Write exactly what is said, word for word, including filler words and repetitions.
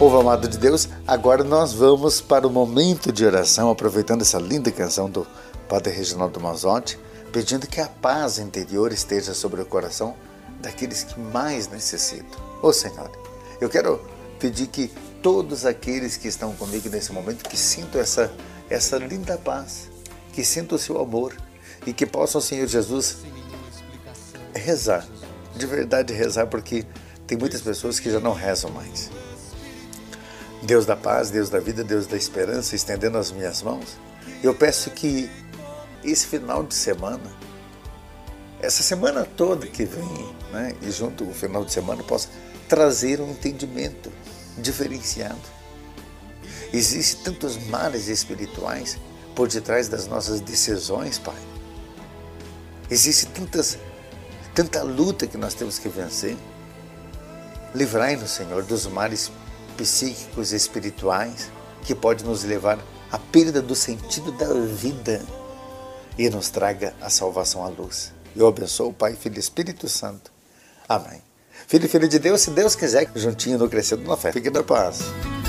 Povo amado de Deus, agora nós vamos para o momento de oração, aproveitando essa linda canção do Padre Reginaldo Manzotti, pedindo que a paz interior esteja sobre o coração daqueles que mais necessitam. Ô Senhor, eu quero pedir que todos aqueles que estão comigo nesse momento, que sintam essa, essa linda paz, que sintam o seu amor e que possam, Senhor Jesus, rezar, de verdade rezar, porque tem muitas pessoas que já não rezam mais. Deus da paz, Deus da vida, Deus da esperança, estendendo as minhas mãos, eu peço que esse final de semana, essa semana toda que vem, né, e junto o final de semana, possa trazer um entendimento diferenciado. Existem tantos males espirituais por detrás das nossas decisões, Pai. Existe tantas, tanta luta que nós temos que vencer. Livrai-nos, Senhor, dos males psíquicos e espirituais que pode nos levar à perda do sentido da vida e nos traga a salvação à luz. Eu abençoo o Pai, Filho e Espírito Santo. Amém. Filho e filho de Deus, se Deus quiser, juntinho no crescendo na fé. Fique na paz.